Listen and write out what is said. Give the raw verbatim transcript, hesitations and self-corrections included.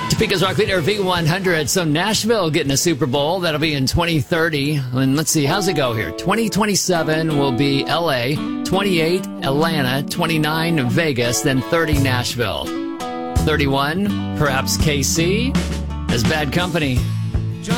Topeka's Rock Leader V one hundred. So Nashville getting a Super Bowl. That'll be in twenty thirty. And let's see, how's it go here? twenty twenty-seven will be L A, twenty-eight Atlanta, twenty-nine Vegas, then thirty Nashville. thirty-one, perhaps K C, as Bad Company.